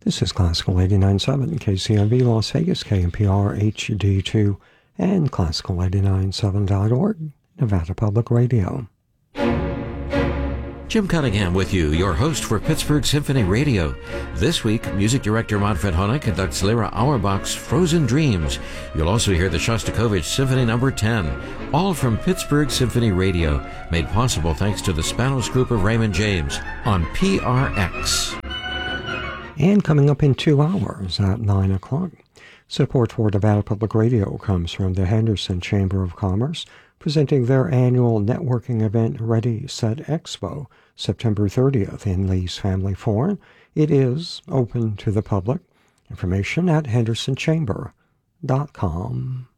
This is Classical 89.7 KCMB Las Vegas, KNPR HD2, and Classical897.org, Nevada Public Radio. Jim Cunningham with you, your host for Pittsburgh Symphony Radio. This week, music director Manfred Honeck conducts Lyra Auerbach's Frozen Dreams. You'll also hear the Shostakovich Symphony No. 10, all from Pittsburgh Symphony Radio, made possible thanks to the Spanos Group of Raymond James on PRX. And coming up in 2 hours at 9 o'clock, support for Nevada Public Radio comes from the Henderson Chamber of Commerce, presenting their annual networking event Ready, Set Expo, September 30th in Lee's Family Forum. It is open to the public. Information at hendersonchamber.com.